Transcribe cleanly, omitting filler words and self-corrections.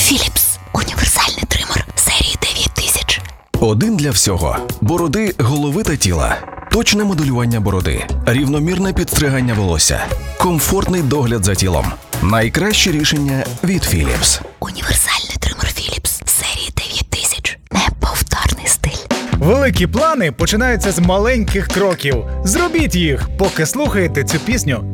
Philips. Універсальний тример серії 9000. Один для всього. Бороди, голови та тіла. Точне моделювання бороди. Рівномірне підстригання волосся. Комфортний догляд за тілом. Найкраще рішення від Philips. Універсальний тример Philips серії 9000. Неповторний стиль. Великі плани починаються з маленьких кроків. Зробіть їх, поки слухаєте цю пісню